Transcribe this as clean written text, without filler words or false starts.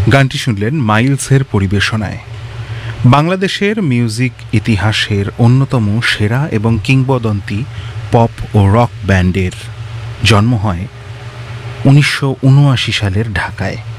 গানটি শুনলেন মাইলসের পরিবেশনায়। বাংলাদেশের মিউজিক ইতিহাসের অন্যতম সেরা এবং কিংবদন্তি পপ ও রক ব্যান্ডের জন্ম হয় 1979 সালের ঢাকায়।